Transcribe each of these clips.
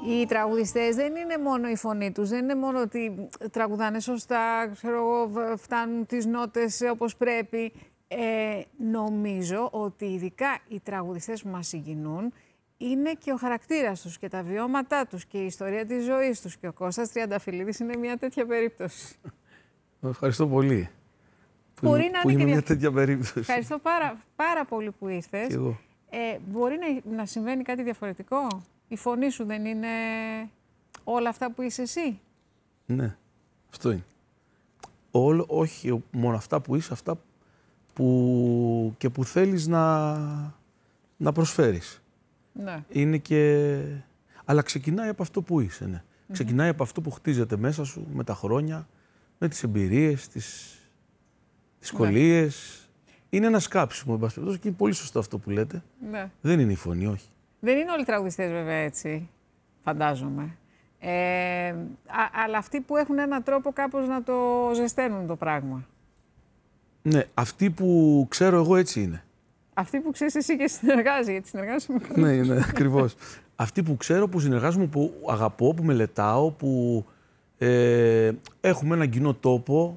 Οι τραγουδιστές δεν είναι μόνο η φωνή τους, δεν είναι μόνο ότι τραγουδάνε σωστά, ξέρω εγώ, φτάνουν τις νότες όπως πρέπει. Νομίζω ότι ειδικά οι τραγουδιστές που μας συγκινούν είναι και ο χαρακτήρας τους και τα βιώματά τους και η ιστορία της ζωής τους. Και ο Κώστας Τριανταφυλλίδης είναι μια τέτοια περίπτωση. Ευχαριστώ πολύ. Μπορεί που είμαι μια τέτοια περίπτωση. Ευχαριστώ πάρα πολύ που ήρθες. Και εγώ. Μπορεί να συμβαίνει κάτι διαφορετικό? Η φωνή σου δεν είναι όλα αυτά που είσαι εσύ? Ναι, αυτό είναι. Όχι μόνο αυτά που είσαι, αυτά και που θέλεις να προσφέρεις. Ναι. Είναι αλλά ξεκινάει από αυτό που είσαι, ναι. Ξεκινάει από αυτό που χτίζεται μέσα σου, με τα χρόνια, με τις εμπειρίες, τις δυσκολίες. Είναι ένα σκάψιμο, εν πάση περιπτώσει, και είναι πολύ σωστό αυτό που λέτε. Ναι. Δεν είναι η φωνή, όχι. Δεν είναι όλοι οι τραγουδιστές βέβαια έτσι, φαντάζομαι. Αλλά αυτοί που έχουν έναν τρόπο κάπως να το ζεσταίνουν το πράγμα. Ναι, αυτοί που ξέρω εγώ έτσι είναι. Αυτοί που ξέρεις εσύ και συνεργάζεσαι, γιατί συνεργάζεσαι με κάποιους. Ναι, ακριβώς. Αυτοί που ξέρω, που συνεργάζομαι, που αγαπώ, που μελετάω, που έχουμε έναν κοινό τόπο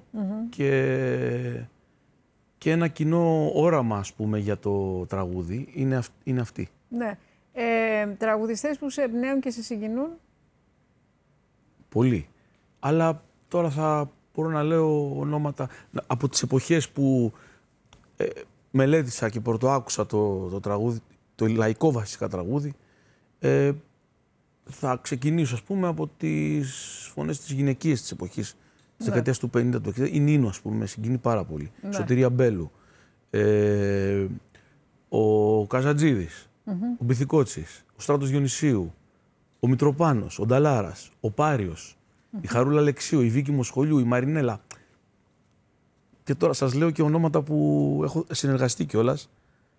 και ένα κοινό όραμα, ας πούμε, για το τραγούδι, είναι αυτοί. Ναι. Τραγουδιστές που σε εμπνέουν και σε συγκινούν? Πολύ. Αλλά τώρα θα μπορώ να λέω ονόματα από τις εποχές που μελέτησα και πρωτοάκουσα το τραγούδι, το λαϊκό βασικά τραγούδι. Θα ξεκινήσω, ας πούμε, από τις φωνές της γυναικείας της εποχής, της δεκαετίας του 50, του 60. Η Νίνο, ας πούμε, με συγκινεί πάρα πολύ. Ναι. Σωτηρία Μπέλου. Ο Καζατζίδης. Ο Μπιθικότσης. Ο Στράτος Διονυσίου. Ο Μητροπάνος. Ο Νταλάρας. Ο Πάριος. Η Χαρούλα Αλεξίου. Η Βίκη Μοσχολιού. Η Μαρινέλα. Και τώρα σας λέω και ονόματα που έχω συνεργαστεί κιόλας.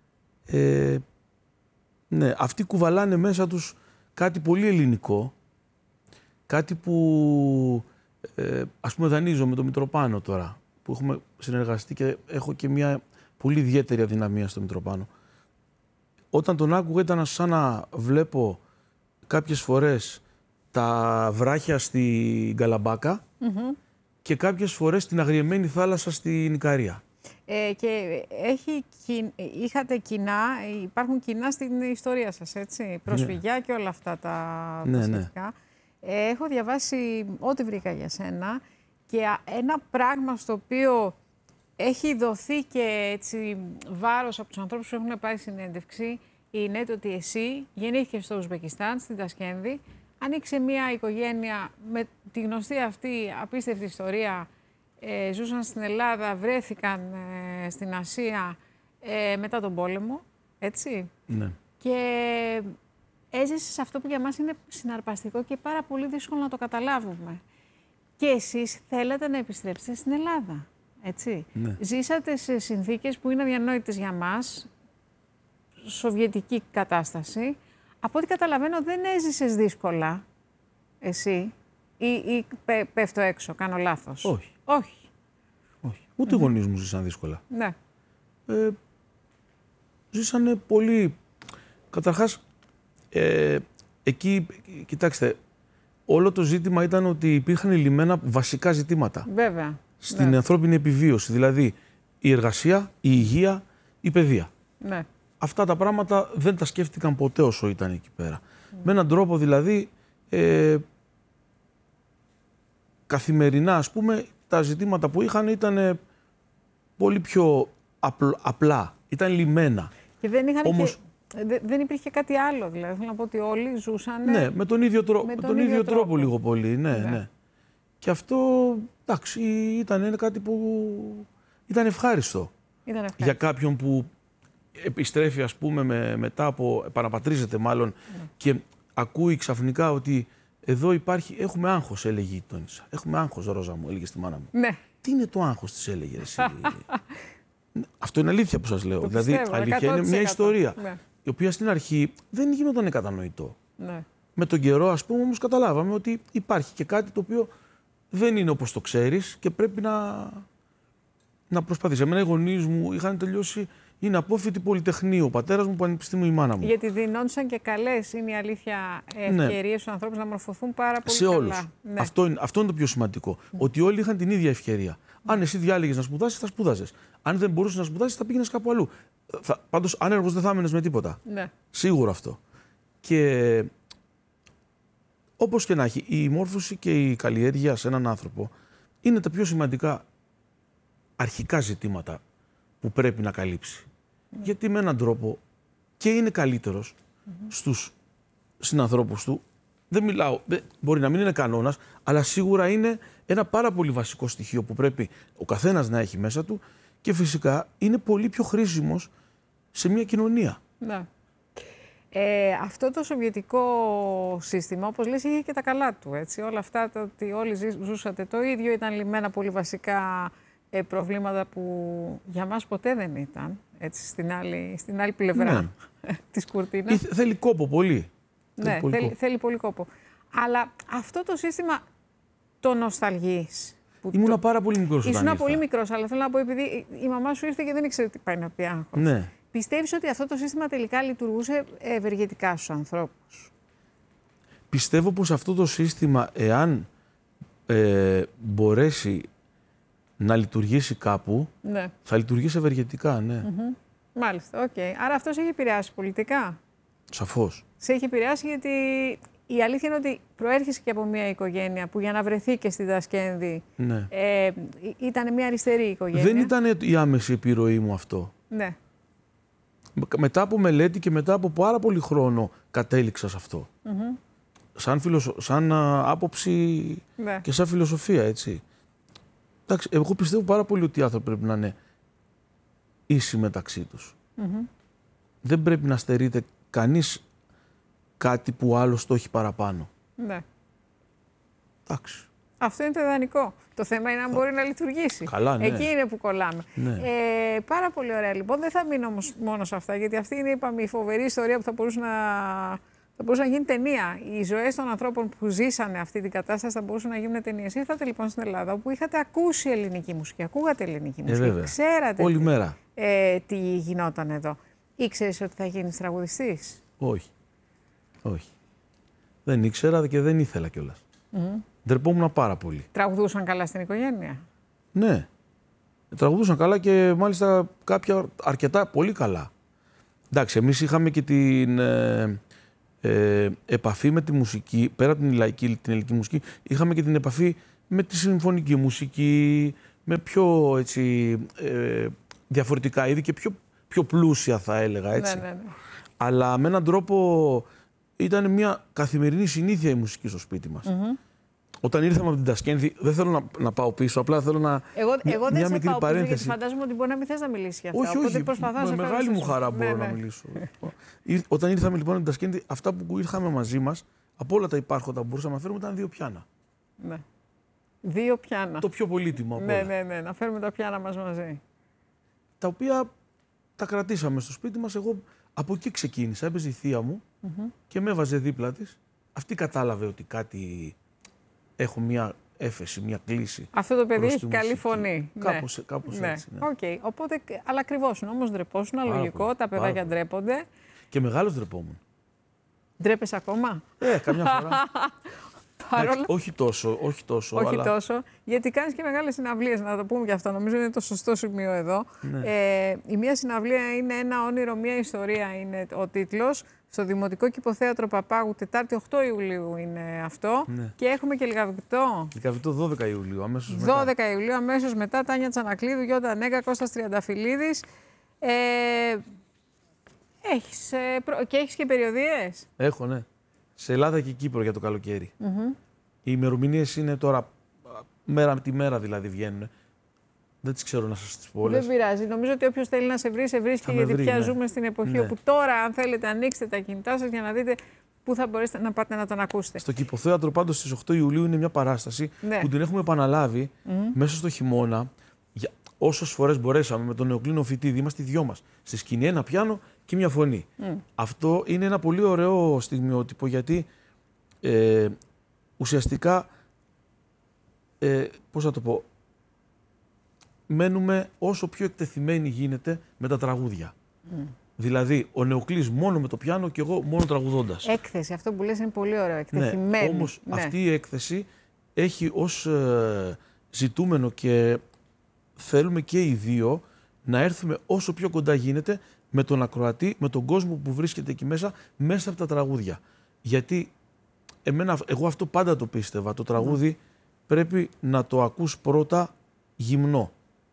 Ναι, αυτοί κουβαλάνε μέσα τους κάτι πολύ ελληνικό. Κάτι που, ας πούμε, δανείζω με τον Μητροπάνο τώρα, που έχουμε συνεργαστεί και έχω και μια πολύ ιδιαίτερη αδυναμία στο Μητροπάνο. Όταν τον άκουγα ήταν σαν να βλέπω κάποιες φορές τα βράχια στην Καλαμπάκα και κάποιες φορές την αγριεμένη θάλασσα στην Ικαρία. Και είχατε κοινά, υπάρχουν κοινά στην ιστορία σας, έτσι, προσφυγιά και όλα αυτά τα σχετικά. Έχω διαβάσει ό,τι βρήκα για σένα και ένα πράγμα στο οποίο έχει δοθεί και έτσι βάρος από τους ανθρώπους που έχουν πάρει συνέντευξη είναι το ότι εσύ γεννήθηκες στο Ουσμπεκιστάν, στην Τασκένδη, ανοίξε μια οικογένεια με τη γνωστή αυτή απίστευτη ιστορία, ζούσαν στην Ελλάδα, βρέθηκαν στην Ασία μετά τον πόλεμο, έτσι. Ναι. Και έζησες αυτό που για μας είναι συναρπαστικό και πάρα πολύ δύσκολο να το καταλάβουμε. Και εσείς θέλατε να επιστρέψετε στην Ελλάδα, έτσι. Ναι. Ζήσατε σε συνθήκες που είναι αδιανόητες για μας, σοβιετική κατάσταση. Από ό,τι καταλαβαίνω δεν έζησες δύσκολα εσύ ή πέφτω έξω, κάνω λάθος? Όχι. Όχι. Ούτε οι γονείς μου ζήσαν δύσκολα. Ναι. Ζήσανε πολύ. Καταρχάς, εκεί, κοιτάξτε, όλο το ζήτημα ήταν ότι υπήρχαν λυμμένα βασικά ζητήματα. Βέβαια. Στην ανθρώπινη επιβίωση, δηλαδή η εργασία, η υγεία, η παιδεία. Ναι. Αυτά τα πράγματα δεν τα σκέφτηκαν ποτέ όσο ήταν εκεί πέρα. Με έναν τρόπο δηλαδή, καθημερινά, ας πούμε, τα ζητήματα που είχαν ήταν πολύ πιο απλά, ήταν λυμμένα. Και δεν είχαν Όμως, δεν υπήρχε κάτι άλλο, δηλαδή. Θέλω να πω ότι όλοι ζούσαν. Ναι, με τον ίδιο τρόπο λίγο πολύ. Ναι. Και αυτό, εντάξει, ήταν κάτι που ήταν ευχάριστο. Για κάποιον που επιστρέφει, ας πούμε, μετά από, επαναπατρίζεται μάλλον, και ακούει ξαφνικά ότι εδώ έχουμε άγχος, έλεγε η Τόνισσα. Έχουμε άγχος, Ρόζα μου, έλεγε στη μάνα μου. Ναι. Τι είναι το άγχος της, έλεγε εσύ? Αυτό είναι αλήθεια που σας λέω. Το δηλαδή, πιστεύω, αλήθεια 100%. είναι μια ιστορία, Ναι. η οποία στην αρχή δεν γινόταν κατανοητό. Ναι. Με τον καιρό, ας πούμε, όμως καταλάβαμε ότι υπάρχει και κάτι το οποίο δεν είναι όπως το ξέρεις και πρέπει να προσπαθείς. Εμένα οι γονείς μου είχαν τελειώσει είναι απόφοιτη πολυτεχνείου. Ο πατέρας μου, πανεπιστήμιο, η μάνα μου. Γιατί δινόντουσαν και καλές, είναι η αλήθεια, ευκαιρίες στους ανθρώπους να μορφωθούν πάρα πολύ καλά. Σε όλους. Ναι. Αυτό είναι το πιο σημαντικό. Ότι όλοι είχαν την ίδια ευκαιρία. Αν εσύ διάλεγες να σπουδάσεις, θα σπούδαζες. Αν δεν μπορούσες να σπουδάσεις, θα πήγαινες κάπου αλλού. Πάντως, άνεργος δεν θα έμενες με τίποτα. Ναι. Σίγουρο αυτό. Και όπως και να έχει, η μόρφωση και η καλλιέργεια σε έναν άνθρωπο είναι τα πιο σημαντικά αρχικά ζητήματα που πρέπει να καλύψει. Γιατί με έναν τρόπο και είναι καλύτερος στους συνανθρώπους του. Δεν μιλάω, μπορεί να μην είναι κανόνας, αλλά σίγουρα είναι ένα πάρα πολύ βασικό στοιχείο που πρέπει ο καθένας να έχει μέσα του και φυσικά είναι πολύ πιο χρήσιμος σε μια κοινωνία. Ναι. Αυτό το σοβιετικό σύστημα, όπως λες, είχε και τα καλά του. Έτσι. Όλα αυτά, το ότι όλοι ζούσατε το ίδιο, ήταν λυμμένα πολύ βασικά προβλήματα που για μας ποτέ δεν ήταν. Έτσι, στην άλλη πλευρά της κουρτίνας. Θέλει κόπο πολύ. Ναι, θέλει πολύ κόπο. Αλλά αυτό το σύστημα το νοσταλγείς. Ήμουνα πάρα πολύ μικρός όταν ήρθα. Ήσουν πολύ μικρός, αλλά θέλω να πω, επειδή η μαμά σου ήρθε και δεν ήξερε τι πάει να πει άγχος. Ναι. Πιστεύεις ότι αυτό το σύστημα τελικά λειτουργούσε ευεργετικά στους ανθρώπους? Πιστεύω πως αυτό το σύστημα, εάν μπορέσει να λειτουργήσει κάπου, ναι, θα λειτουργήσει ευεργετικά, ναι. Μάλιστα, οκ. Άρα αυτό σε έχει επηρεάσει πολιτικά? Σαφώς. Σε έχει επηρεάσει γιατί η αλήθεια είναι ότι προέρχεσαι και από μια οικογένεια που για να βρεθεί και στη Τασκένδη ναι, ήταν μια αριστερή οικογένεια. Δεν ήταν η άμεση επιρροή μου αυτό. Ναι. Μετά από μελέτη και μετά από πάρα πολύ χρόνο κατέληξα σε αυτό. Σαν άποψη ναι, και σαν φιλοσοφία, έτσι. Εντάξει, εγώ πιστεύω πάρα πολύ ότι οι άνθρωποι πρέπει να είναι ίσοι μεταξύ τους. Δεν πρέπει να στερείται κανείς κάτι που άλλος το έχει παραπάνω. Ναι. Εντάξει. Αυτό είναι το ιδανικό. Το θέμα είναι αν μπορεί να λειτουργήσει. Καλά, ναι. Εκεί είναι που κολλάμε. Ναι. Πάρα πολύ ωραία. Λοιπόν, δεν θα μείνω όμως μόνο σε αυτά, γιατί αυτή είναι, είπαμε, η φοβερή ιστορία που θα μπορούσε να γίνει ταινία. Οι ζωές των ανθρώπων που ζήσανε αυτή την κατάσταση θα μπορούσαν να γίνουν ταινίες. Ήρθατε λοιπόν στην Ελλάδα, όπου είχατε ακούσει ελληνική μουσική, ακούγατε ελληνική μουσική. Βέβαια. Ξέρατε όλη μέρα. Τι γινόταν εδώ. Ήξερες ότι θα γίνεις τραγουδιστής? Όχι. Όχι. Δεν ήξερα και δεν ήθελα κιόλας. Ντρεπόμουν πάρα πολύ. Τραγουδούσαν καλά στην οικογένεια? Ναι. Τραγουδούσαν καλά και μάλιστα κάποια αρκετά πολύ καλά. Εντάξει, εμείς είχαμε και την επαφή με τη μουσική, πέρα από την ελληνική μουσική, είχαμε και την επαφή με τη συμφωνική μουσική, με πιο έτσι, διαφορετικά είδη και πιο πλούσια θα έλεγα, έτσι. Ναι. Αλλά με έναν τρόπο ήταν μια καθημερινή συνήθεια η μουσική στο σπίτι μας. Όταν ήρθαμε από την Τασκένδη, δεν θέλω να πάω πίσω, απλά θέλω να. Εγώ δεν μια σε πάω παρένθεση. πίσω, γιατί φαντάζομαι ότι μπορεί να μην θες να μιλήσεις για αυτά. Όχι, προσπαθώ με μεγάλη μου χαρά μπορώ να μιλήσω. Όταν ήρθαμε λοιπόν από την Τασκένδη, αυτά που είχαμε μαζί μας, από όλα τα υπάρχοντα που μπορούσαμε να φέρουμε, ήταν 2 πιάνα. Ναι. 2 πιάνα. Το πιο πολύτιμο από όλα. Ναι, να φέρουμε τα πιάνα μας μαζί. Τα οποία τα κρατήσαμε στο σπίτι μας. Εγώ από εκεί ξεκίνησα. Έπαιζε η θεία μου και με έβαζε δίπλα της. Αυτή κατάλαβε ότι κάτι. Έχω μια έφεση, μια κλίση. Αυτό το παιδί έχει καλή φωνή. Κάπως ναι. έτσι. Ναι. Okay. Οπότε, αλλά κρυβόσουν όμως, ντρεπόσουν. Λογικό, τα παιδάκια ντρέπονται. Και μεγάλος ντρεπόμουν. Ντρέπεσαι ακόμα? Καμιά φορά. Παρόλα... Όχι τόσο. Όχι τόσο, γιατί κάνεις και μεγάλες συναυλίες, να το πούμε και αυτό. Νομίζω είναι το σωστό σημείο εδώ. Ναι. Η μία συναυλία είναι ένα όνειρο, μία ιστορία είναι ο τίτλος. Στο Δημοτικό Κηποθέατρο Παπάγου, Τετάρτη 8 Ιουλίου είναι αυτό. Ναι. Και έχουμε και Λικαβητό. Λικαβητό 12 Ιουλίου, αμέσως 12 μετά. 12 Ιουλίου, αμέσως μετά. Τάνια Τσανακλείδου, Γιώτα Νέγκα, Κώστας Τριανταφυλλίδης. Έχεις και περιοδίες? Έχω, ναι. Σε Ελλάδα και Κύπρο για το καλοκαίρι. Οι ημερομηνίες είναι τώρα, μέρα τη μέρα δηλαδή βγαίνουν. Δεν τις ξέρω να σας τις πω όλες. Δεν πειράζει. Νομίζω ότι όποιος θέλει να σε βρει, σε βρίσκει, γιατί πια ζούμε στην εποχή όπου τώρα, αν θέλετε, ανοίξτε τα κινητά σας για να δείτε πού θα μπορέσετε να πάτε να τον ακούσετε. Στο Κηποθέατρο πάντως στις 8 Ιουλίου είναι μια παράσταση που την έχουμε επαναλάβει μέσα στο χειμώνα. Όσες φορές μπορέσαμε με τον Νεοκλήνο Φοιτίδη, είμαστε οι 2 μας. Στη σκηνή ένα πιάνο και μια φωνή. Αυτό είναι ένα πολύ ωραίο στιγμιότυπο, γιατί ουσιαστικά, πώς θα το πω, μένουμε όσο πιο εκτεθειμένοι γίνεται με τα τραγούδια. Δηλαδή, ο Νεοκλής μόνο με το πιάνο και εγώ μόνο τραγουδώντας. Έκθεση, αυτό που λες είναι πολύ ωραίο, εκτεθειμένη. Ναι, όμως αυτή η έκθεση έχει ως ζητούμενο και θέλουμε και οι δύο να έρθουμε όσο πιο κοντά γίνεται με τον ακροατή, με τον κόσμο που βρίσκεται εκεί μέσα από τα τραγούδια. Γιατί εγώ αυτό πάντα το πίστευα, το τραγούδι πρέπει να το ακούς πρώτα γυμνό.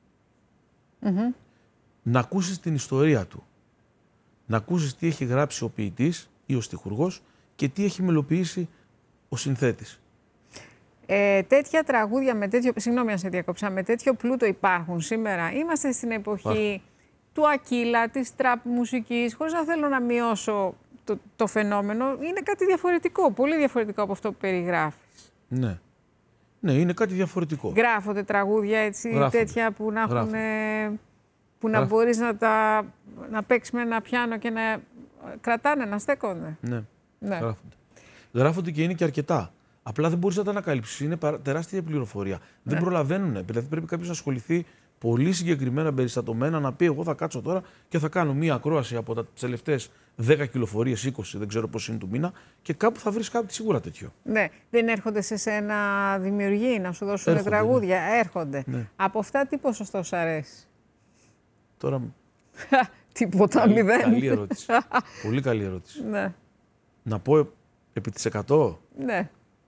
Να ακούσεις την ιστορία του. Να ακούσεις τι έχει γράψει ο ποιητής ή ο στιχουργός και τι έχει μελοποιήσει ο συνθέτης. Τέτοια τραγούδια με τέτοιο, συγγνώμη αν σε διακόψα, με τέτοιο πλούτο υπάρχουν σήμερα. Είμαστε στην εποχή του Ακύλα, της τραπ μουσικής, χωρίς να θέλω να μειώσω το φαινόμενο. Είναι κάτι διαφορετικό, πολύ διαφορετικό από αυτό που περιγράφεις. Ναι. Ναι, είναι κάτι διαφορετικό. Γράφονται τραγούδια έτσι, τέτοια που να έχουν... που να μπορείς να παίξεις με ένα πιάνο και να κρατάνε, να στέκονται. Ναι. Γράφονται. Γράφονται και είναι και αρκετά. Απλά δεν μπορείς να τα ανακαλύψεις. Είναι τεράστια πληροφορία. Δεν προλαβαίνουν. Δηλαδή πρέπει κάποιος να ασχοληθεί πολύ συγκεκριμένα, περιστατωμένα, να πει: εγώ θα κάτσω τώρα και θα κάνω μία ακρόαση από τις τελευταίες 10 κυκλοφορίες, 20, δεν ξέρω πώς είναι του μήνα, και κάπου θα βρεις κάτι σίγουρα τέτοιο. Ναι. Δεν έρχονται σε σένα δημιουργοί να σου δώσουν τραγούδια. Ναι. Έρχονται. Ναι. Από αυτά τι ποσοστό σου αρέσει? Τώρα... Τίποτα, 0. Καλή ερώτηση. Πολύ καλή ερώτηση. Ναι. Να πω επί της 100. Ναι.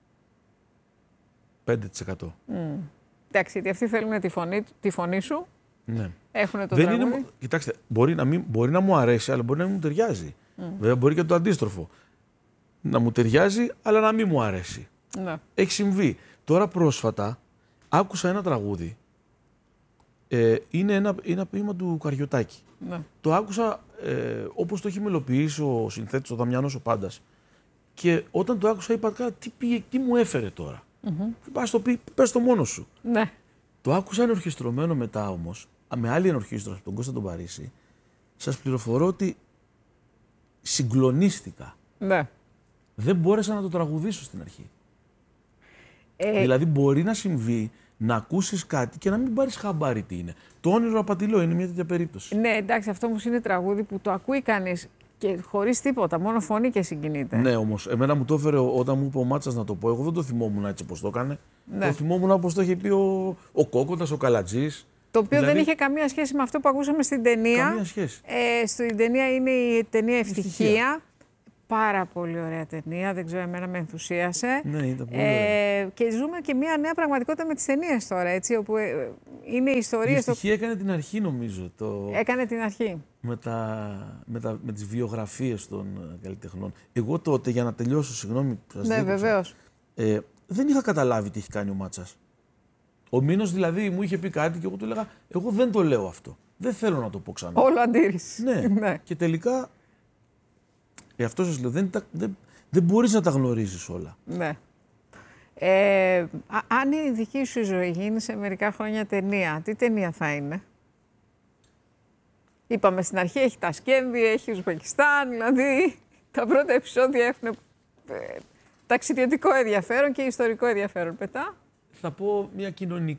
5%. Εντάξει, γιατί αυτοί θέλουν τη φωνή σου. Ναι. Έχουν το δεν τραγούδι. Είναι, κοιτάξτε, μπορεί να μου αρέσει, αλλά μπορεί να μην μου ταιριάζει. Βέβαια, μπορεί και το αντίστροφο. Να μου ταιριάζει, αλλά να μην μου αρέσει. Ναι. Έχει συμβεί. Τώρα πρόσφατα άκουσα ένα τραγούδι. Είναι ένα ποίημα του Καριωτάκη. Ναι. Το άκουσα όπως το έχει μελοποιήσει ο συνθέτης, ο Δαμιανός ο Πάντας. Και όταν το άκουσα είπα: τι μου έφερε τώρα. Πες το μόνος σου. Ναι. Το άκουσα ενορχιστρωμένο μετά όμως, με άλλη ενορχίστρωση από τον Κώστα τον Παρίσι. Σας πληροφορώ ότι συγκλονίστηκα. Ναι. Δεν μπόρεσα να το τραγουδήσω στην αρχή. Δηλαδή μπορεί να συμβεί να ακούσεις κάτι και να μην πάρεις χαμπάρι τι είναι. Το όνειρο απατηλό είναι μια τέτοια περίπτωση. Ναι, εντάξει, αυτό όμως είναι τραγούδι που το ακούει κανείς και χωρίς τίποτα, μόνο φωνή και συγκινείται. Ναι, όμως εμένα μου το έφερε όταν μου είπε ο Μάτσας να το πω. Εγώ δεν το θυμόμουν έτσι όπως το έκανε. Ναι. Το θυμόμουν όπως το είχε πει ο Κόκοτας, ο Καλατζής. Το οποίο δεν είχε καμία σχέση με αυτό που ακούσαμε στην ταινία. Καμία σχέση. Στην ταινία είναι η ταινία Ευτυχία. Πάρα πολύ ωραία ταινία, δεν ξέρω, εμένα με ενθουσίασε. Ναι, ήταν πολύ ωραία. Και ζούμε και μια νέα πραγματικότητα με τις ταινίες τώρα, έτσι, όπου είναι οι ιστορίες... Η Ευτυχία έκανε την αρχή, νομίζω. Έκανε την αρχή. Με τις βιογραφίες των καλλιτεχνών. Εγώ τότε, για να τελειώσω, συγγνώμη που σας ναι, βεβαίως. Δεν είχα καταλάβει τι έχει κάνει ο Μάτσας. Ο Μήνος δηλαδή μου είχε πει κάτι και εγώ του έλεγα: εγώ δεν το λέω αυτό. Δεν θέλω να το πω ξανά. Όλο αντίρρηση. Ναι. Και τελικά... αυτό σας λέω, δεν μπορείς να τα γνωρίζεις όλα. Ναι. Αν η δική σου ζωή γίνει σε μερικά χρόνια ταινία, τι ταινία θα είναι? Είπαμε στην αρχή, έχει Τασκένδη, έχει Ουσμπεκιστάν, δηλαδή τα πρώτα επεισόδια έχουν ταξιδιωτικό ενδιαφέρον και ιστορικό ενδιαφέρον. Πετά. Θα πω μια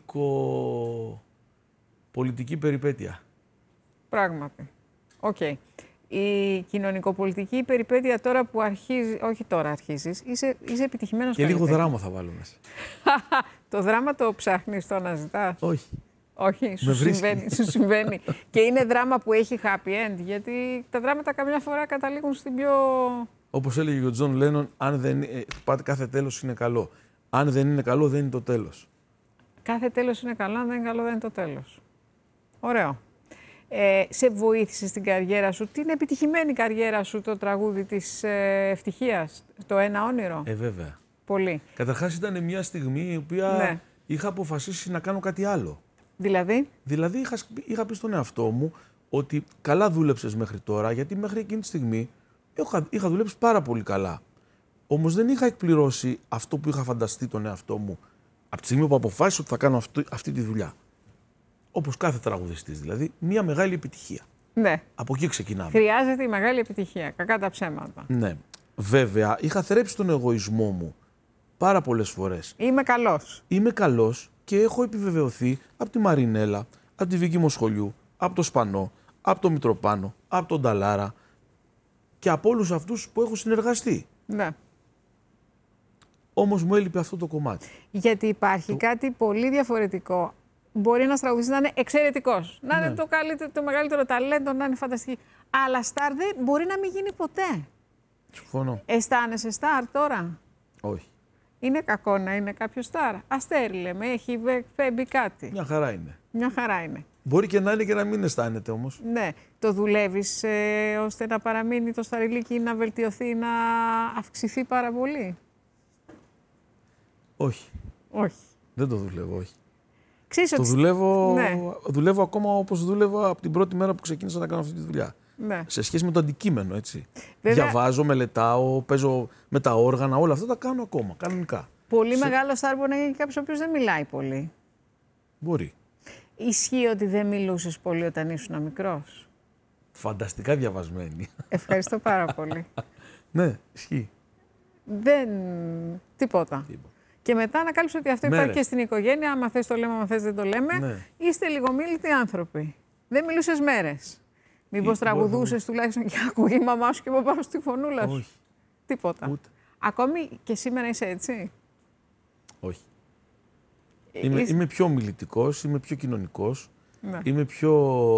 κοινωνικο-πολιτική περιπέτεια. Πράγματι. Οκ. Η κοινωνικοπολιτική περιπέτεια τώρα που αρχίζει, όχι τώρα αρχίζεις, είσαι επιτυχημένος. Και λίγο δράμα θα βάλω μέσα. Το δράμα το ψάχνεις, το αναζητάς? Όχι. Όχι, σου συμβαίνει. Και είναι δράμα που έχει happy end, γιατί τα δράματα καμιά φορά καταλήγουν στην πιο... Όπως έλεγε ο Τζον Λένον, κάθε τέλος είναι καλό. Αν δεν είναι καλό, δεν είναι το τέλος. Κάθε τέλος είναι καλό, αν δεν είναι καλό, δεν είναι το τέλος. Ωραίο. Σε βοήθησε στην καριέρα σου, την επιτυχημένη καριέρα σου, το τραγούδι της Ευτυχίας, το Ένα Όνειρο? Βέβαια. Πολύ. Καταρχάς ήταν μια στιγμή η οποία είχα αποφασίσει να κάνω κάτι άλλο. Δηλαδή? Δηλαδή είχα πει στον εαυτό μου ότι καλά δούλεψες μέχρι τώρα, γιατί μέχρι εκείνη τη στιγμή είχα δουλέψει πάρα πολύ καλά. Όμως δεν είχα εκπληρώσει αυτό που είχα φανταστεί τον εαυτό μου από τη στιγμή που αποφάσισα ότι θα κάνω αυτή τη δουλειά. Όπως κάθε τραγουδιστής δηλαδή, μια μεγάλη επιτυχία. Ναι. Από εκεί ξεκινάμε. Χρειάζεται η μεγάλη επιτυχία, κακά τα ψέματα. Ναι. Βέβαια, είχα θρέψει τον εγωισμό μου πάρα πολλές φορές. Είμαι καλός. Είμαι καλός και έχω επιβεβαιωθεί από τη Μαρινέλα, από τη Βίκη Μοσχολιού, από το Σπανό, από το Μητροπάνο, από τον Νταλάρα και από όλους αυτούς που έχω συνεργαστεί. Ναι. Όμως μου έλειπε αυτό το κομμάτι. Γιατί υπάρχει κάτι πολύ διαφορετικό. Μπορεί ένας τραγουδιστής να είναι εξαιρετικός, να είναι το μεγαλύτερο ταλέντο, να είναι φανταστική. Αλλά στάρ δεν μπορεί να μην γίνει ποτέ. Συμφωνώ. Αισθάνεσαι στάρ τώρα? Όχι. Είναι κακό να είναι κάποιο στάρ? Αστέρι λέμε, έχει μπει κάτι. Μια χαρά είναι. Μια χαρά είναι. Μπορεί και να είναι και να μην αισθάνεται όμως. Ναι. Το δουλεύεις ώστε να παραμείνει το σταριλίκι, να βελτιωθεί, να αυξηθεί πάρα πολύ? Όχι. Όχι. Δεν το δουλεύω, όχι. Ξέρεις το ότι... δουλεύω ακόμα όπως δούλευα από την πρώτη μέρα που ξεκίνησα να κάνω αυτή τη δουλειά. Ναι. Σε σχέση με το αντικείμενο, έτσι. Βέβαια... Διαβάζω, μελετάω, παίζω με τα όργανα, όλα αυτά τα κάνω ακόμα, κανονικά. Πολύ μεγάλο στάρ μπορεί να γίνει κάποιος ο οποίος δεν μιλάει πολύ. Μπορεί. Ισχύει ότι δεν μιλούσες πολύ όταν ήσουν μικρός? Φανταστικά διαβασμένη. Ευχαριστώ πάρα πολύ. Ναι, ισχύει. Δεν... Τίποτα. Και μετά ανακάλυψα ότι αυτό υπάρχει και στην οικογένεια. Άμα θες το λέμε, άμα θες δεν το λέμε. Ναι. Είστε λιγομίλητοι άνθρωποι. Δεν μιλούσες μέρες. Μήπως τραγουδούσες τουλάχιστον και ακούγει η μαμά σου και ο παπάς σου τη φωνούλα σου? Όχι. Τίποτα. Ούτε. Ακόμη και σήμερα είσαι έτσι? Όχι. Είμαι πιο μιλητικός, είμαι πιο κοινωνικός, ναι. Είμαι πιο,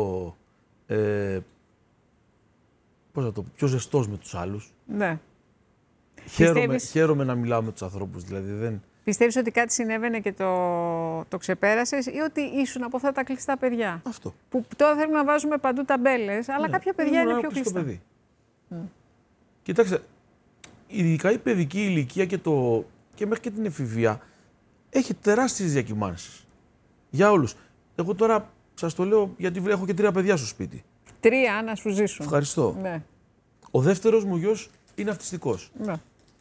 πώς να το πω, πιο ζεστός με τους άλλους. Ναι. Χαίρομαι να μιλάω με τους ανθρώπους, δηλαδή δεν... Πιστεύεις ότι κάτι συνέβαινε και το ξεπέρασες ή ότι ήσουν από αυτά τα κλειστά παιδιά? Αυτό. Που τώρα θέλουμε να βάζουμε παντού ταμπέλες, αλλά κάποια παιδιά είναι πιο κλειστά. Παιδί. Κοιτάξτε, ειδικά η παιδική ηλικία και μέχρι και την εφηβεία έχει τεράστιες διακυμάνσεις. Για όλους. Εγώ τώρα σας το λέω γιατί έχω και 3 παιδιά στο σπίτι. 3 να σου ζήσουν. Ευχαριστώ. Ναι. Ο δεύτερος μου γιος είναι αυτιστικός. Ναι.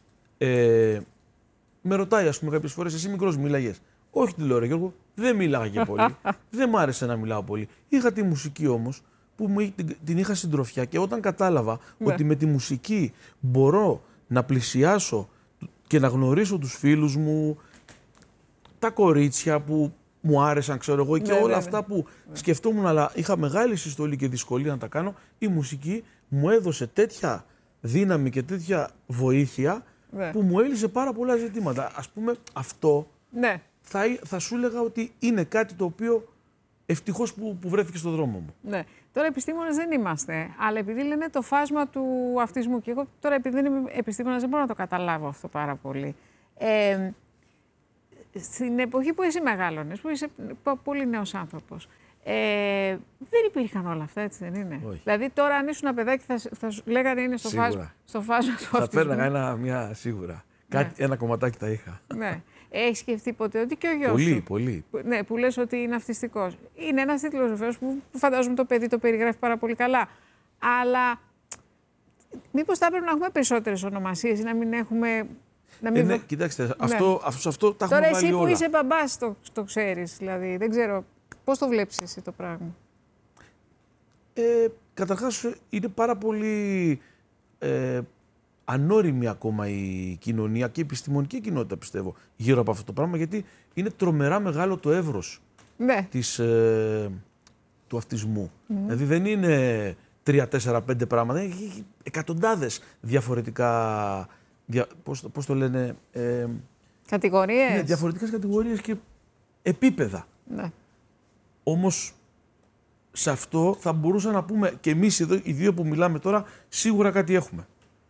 Με ρωτάει, ας πούμε, κάποιες φορές, εσύ μικρός μίλαγες? Όχι, του λέω, ρε Γιώργο, δεν μίλαγα και πολύ. Δεν μ' άρεσε να μιλάω πολύ. Είχα τη μουσική όμως που την είχα συντροφιά και όταν κατάλαβα ότι με τη μουσική μπορώ να πλησιάσω και να γνωρίσω τους φίλους μου, τα κορίτσια που μου άρεσαν, ξέρω εγώ, και όλα αυτά που σκεφτόμουν, αλλά είχα μεγάλη συστολή και δυσκολία να τα κάνω, η μουσική μου έδωσε τέτοια δύναμη και τέτοια βοήθεια που μου έλυσε πάρα πολλά ζητήματα. Ας πούμε, αυτό θα σου έλεγα ότι είναι κάτι το οποίο ευτυχώς που βρέθηκε στον δρόμο μου. Ναι. Τώρα επιστήμονες δεν είμαστε, αλλά επειδή λένε το φάσμα του αυτισμού και εγώ τώρα επειδή δεν είμαι επιστήμονας δεν μπορώ να το καταλάβω αυτό πάρα πολύ. Στην εποχή που εσύ μεγάλωνες, που είσαι πολύ νέος άνθρωπος, δεν υπήρχαν όλα αυτά, έτσι δεν είναι? Όχι. Δηλαδή τώρα αν ήσουν ένα παιδάκι θα σου λέγανε είναι στο φάσμα του αυτισμού. Θα πέρναγα μια ένα κομματάκι θα είχα. Ναι. Έχεις σκεφτεί ποτέ ότι και ο γιος σου, πολύ. Ναι, που λες ότι είναι αυτιστικός. Είναι ένας τίτλος βεβαίως που φαντάζομαι το παιδί το περιγράφει πάρα πολύ καλά. Αλλά μήπως θα έπρεπε να έχουμε περισσότερες ονομασίες ή να μην έχουμε... Κοιτάξτε, αυτό τα έχουμε βάλει όλα. Τώρα εσύ που είσαι μπαμπάς το ξέρεις, δηλαδή, δεν ξέρω, πώς το βλέπεις εσύ το πράγμα? Καταρχάς είναι πάρα πολύ ανώριμη ακόμα η κοινωνία και η επιστημονική κοινότητα, πιστεύω, γύρω από αυτό το πράγμα, γιατί είναι τρομερά μεγάλο το εύρος του αυτισμού. Δηλαδή δεν είναι 3, 4, 5 πράγματα, έχει εκατοντάδες διαφορετικά... Πώς το λένε... Κατηγορίες. Ναι, διαφορετικές κατηγορίες και επίπεδα. Ναι. Όμως, σε αυτό θα μπορούσα να πούμε και εμείς εδώ, οι δύο που μιλάμε τώρα, σίγουρα κάτι έχουμε.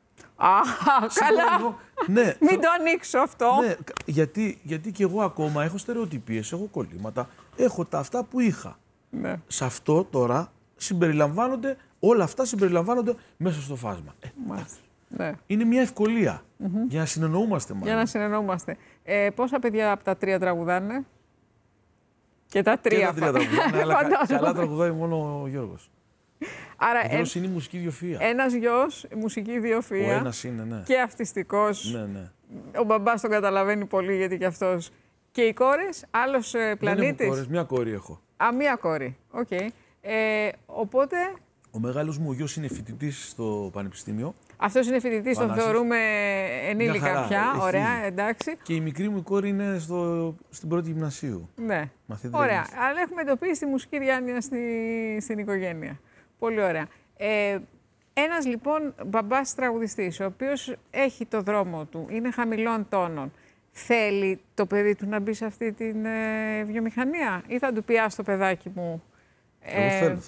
Καλά. Ναι, μην το ανοίξω αυτό. Ναι, γιατί και εγώ ακόμα έχω στερεοτυπίες, έχω κολλήματα, έχω τα αυτά που είχα. Ναι. Σε αυτό τώρα όλα αυτά συμπεριλαμβάνονται μέσα στο φάσμα. Ναι. Είναι μια ευκολία για να συνεννοούμαστε μάλλον. Για να συνεννοούμαστε. Πόσα παιδιά από τα 3 τραγουδάνε? Και τα 3 τραγουδάνε, αλλά καλά τραγουδάει μόνο ο Γιώργος. Άρα, ο Γιώργος είναι η μουσική ιδιοφυΐα. Ένας γιος, μουσική ιδιοφυΐα. Ο ένας είναι, ναι. Και αυτιστικός. Ναι. Ο μπαμπάς τον καταλαβαίνει πολύ γιατί και αυτός. Και οι κόρες, άλλος πλανήτης. Δεν έχω κόρες, μια κόρη έχω. Μία κόρη. Οκ. Οπότε... Ο μεγάλος μου γιος είναι φοιτητής στο πανεπιστήμιο. Αυτός είναι φοιτητής, τον θεωρούμε ενήλικα πια. Έχει. Ωραία, εντάξει. Και η μικρή μου κόρη είναι στην πρώτη γυμνασίου. Ναι. Ωραία. Αλλά έχουμε εντοπίσει τη μουσική διάνοια στην οικογένεια. Πολύ ωραία. Ένας λοιπόν μπαμπάς τραγουδιστής, ο οποίος έχει το δρόμο του, είναι χαμηλών τόνων, θέλει το παιδί του να μπει σε αυτή τη βιομηχανία ή θα του πει «Άστο παιδάκι μου»? Εγώ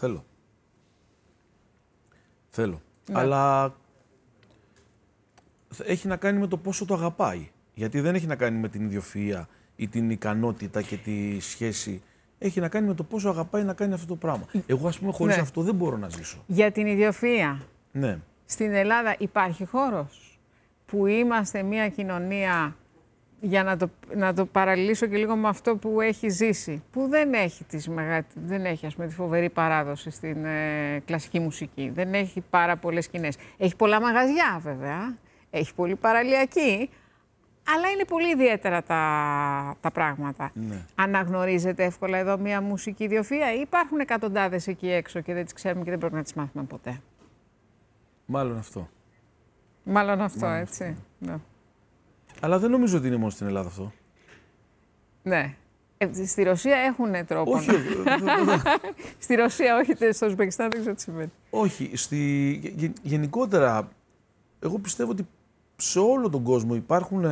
θέλω. Ναι. Αλλά έχει να κάνει με το πόσο το αγαπάει. Γιατί δεν έχει να κάνει με την ιδιοφυΐα ή την ικανότητα και τη σχέση. Έχει να κάνει με το πόσο αγαπάει να κάνει αυτό το πράγμα. Εγώ, ας πούμε, χωρίς αυτό δεν μπορώ να ζήσω. Για την ιδιοφυΐα. Ναι. Στην Ελλάδα υπάρχει χώρος που είμαστε μια κοινωνία, για να το παραλληλήσω και λίγο με αυτό που έχει ζήσει, που δεν έχει, ας πούμε, τη φοβερή παράδοση στην κλασική μουσική. Δεν έχει πάρα πολλές σκηνές. Έχει πολλά μαγαζιά βέβαια, έχει πολύ παραλιακή, αλλά είναι πολύ ιδιαίτερα τα πράγματα. Ναι. Αναγνωρίζετε εύκολα εδώ μια μουσική ιδιοφυΐα ή υπάρχουν εκατοντάδες εκεί έξω και δεν τις ξέρουμε και δεν πρέπει να τις μάθουμε ποτέ? Μάλλον αυτό. Μάλλον αυτό, έτσι. Ναι. Αλλά δεν νομίζω ότι είναι μόνο στην Ελλάδα αυτό. Ναι. Στη Ρωσία έχουν τρόπο. Όχι. Στη Ρωσία, όχι. Στο Ουσμπεκιστάν δεν ξέρω τι σημαίνει. Όχι. Γενικότερα, εγώ πιστεύω ότι σε όλο τον κόσμο υπάρχουν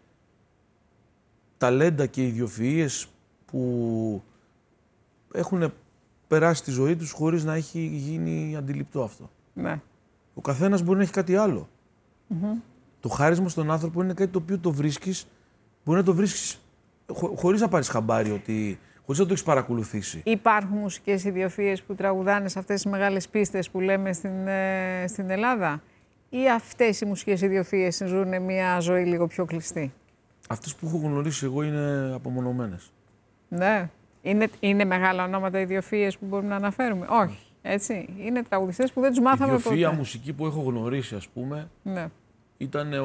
ταλέντα και ιδιοφυΐες που έχουν περάσει τη ζωή τους χωρίς να έχει γίνει αντιληπτό αυτό. Ναι. Ο καθένας μπορεί να έχει κάτι άλλο. Το χάρισμα στον άνθρωπο είναι κάτι το οποίο το βρίσκεις, μπορεί να το βρίσκεις χωρίς να πάρεις χαμπάρι, χωρίς να το έχεις παρακολουθήσει. Υπάρχουν μουσικές ιδιοφυΐες που τραγουδάνε σε αυτές τις μεγάλες πίστες που λέμε στην Ελλάδα, ή αυτές οι μουσικές ιδιοφυΐες ζουν μια ζωή λίγο πιο κλειστή? Αυτές που έχω γνωρίσει εγώ είναι απομονωμένες. Ναι. Είναι μεγάλα ονόματα ιδιοφυΐες που μπορούμε να αναφέρουμε? Όχι. Έτσι. Είναι τραγουδιστές που δεν τους μάθαμε ποτέ. Η ιδιοφυΐα μουσική που έχω γνωρίσει, ας πούμε, ναι, ήταν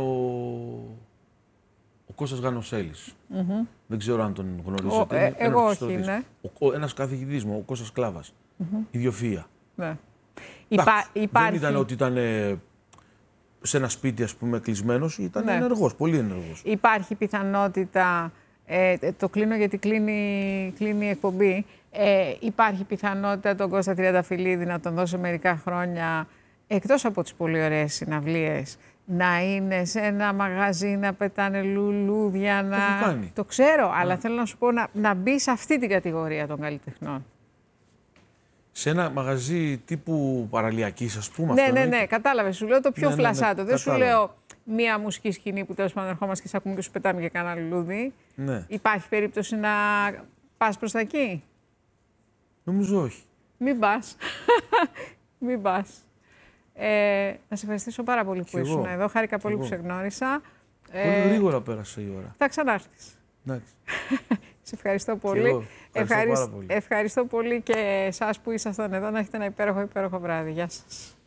ο Κώστας Γανοσέλης. Δεν ξέρω αν τον γνωρίζετε. Εγώ όχι, ναι. Ένας καθηγητής μου, ο Κώστας Κλάβας. Ιδιοφυΐα. Ναι. Δεν ήταν ότι ήταν σε ένα σπίτι, ας πούμε, κλεισμένος. Ήταν ενεργός, πολύ ενεργός. Υπάρχει πιθανότητα, το κλείνω γιατί κλείνει η εκπομπή, υπάρχει πιθανότητα τον Κώστα Τριανταφυλλίδη να τον δώσει μερικά χρόνια, εκτός από τις πολύ ωραίες συναυλίες, να είναι σε ένα μαγαζί, να πετάνε λουλούδια, Το ξέρω, αλλά θέλω να σου πω να μπει σε αυτή την κατηγορία των καλλιτεχνών. Σε ένα μαγαζί τύπου παραλιακής, ας πούμε. Ναι, κατάλαβες. Σου λέω το πιο φλασάτο. Δεν σου λέω μία μουσική σκηνή που τέλος πάντων ερχόμαστε και σε ακούμε και σου πετάμε για κανένα λουλούδι. Ναι. Υπάρχει περίπτωση να πας προς τα εκεί? Νομίζω όχι. Μην πας. Μην πας. Να σε ευχαριστήσω πάρα πολύ που ήσουν εδώ. Χάρηκα πολύ που σε γνώρισα. Πολύ γρήγορα πέρασε η ώρα. Θα ξανάρθεις. Εντάξει. Σε ευχαριστώ πολύ. Ευχαριστώ πάρα πολύ. Ευχαριστώ πολύ και εσάς που ήσασταν εδώ. Να έχετε ένα υπέροχο βράδυ. Γεια σας.